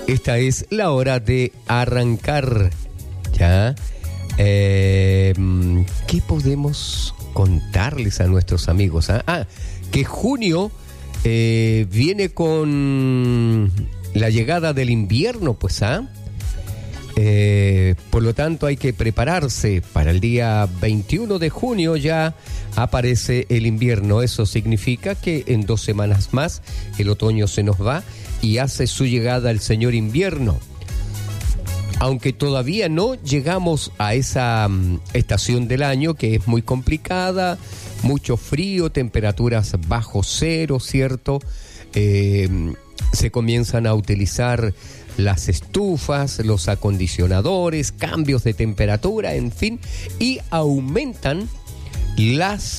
Esta es la hora de arrancar. ¿Ya? ¿Qué podemos contarles a nuestros amigos? Que junio viene con la llegada del invierno, pues, por lo tanto hay que prepararse. Para el día 21 de junio ya aparece el invierno. Eso significa que en 2 semanas más el otoño se nos va y hace su llegada el señor invierno. Aunque todavía no llegamos a esa estación del año que es muy complicada, mucho frío, temperaturas bajo cero, ¿cierto? Se comienzan a utilizar las estufas, los acondicionadores, cambios de temperatura, en fin, y aumentan las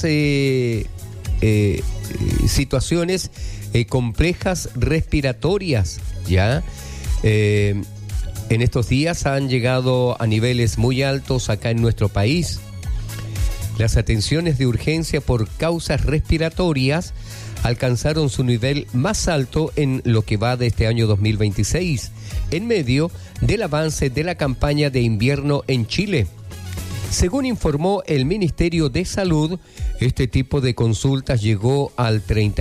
situaciones complejas respiratorias, ¿ya? En estos días han llegado a niveles muy altos acá en nuestro país las atenciones de urgencia por causas respiratorias alcanzaron su nivel más alto en lo que va de este año 2026, en medio del avance de la campaña de invierno en Chile. Según informó el Ministerio de Salud, este tipo de consultas llegó al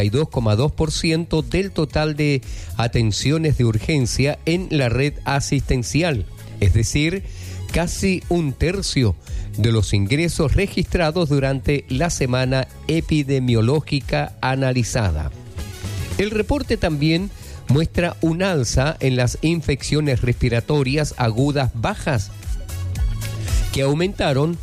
32,2% del total de atenciones de urgencia en la red asistencial, es decir, casi 1/3 de los ingresos registrados durante la semana epidemiológica analizada. El reporte también muestra un alza en las infecciones respiratorias agudas bajas, que aumentaron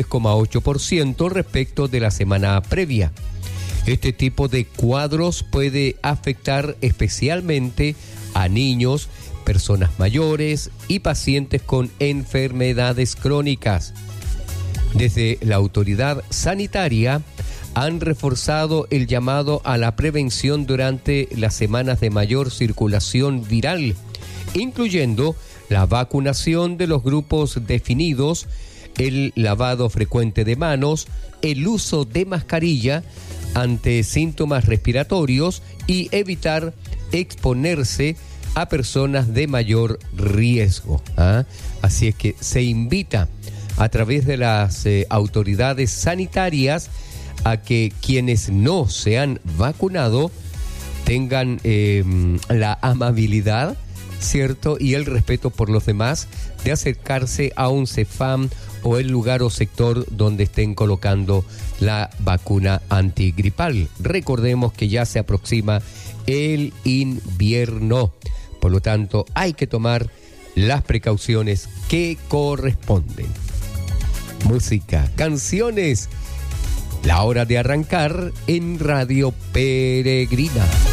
3,8% respecto de la semana previa. Este tipo de cuadros puede afectar especialmente a niños, personas mayores y pacientes con enfermedades crónicas. Desde la autoridad sanitaria han reforzado el llamado a la prevención durante las semanas de mayor circulación viral, incluyendo la vacunación de los grupos definidos, el lavado frecuente de manos, el uso de mascarilla ante síntomas respiratorios y evitar exponerse a personas de mayor riesgo. Así es que se invita a través de las autoridades sanitarias a que quienes no se han vacunado tengan la amabilidad, ¿cierto? Y el respeto por los demás de acercarse a un CEFAM o el lugar o sector donde estén colocando la vacuna antigripal. Recordemos que ya se aproxima el invierno, por lo tanto hay que tomar las precauciones que corresponden. Música, canciones, la hora de arrancar en Radio Peregrina.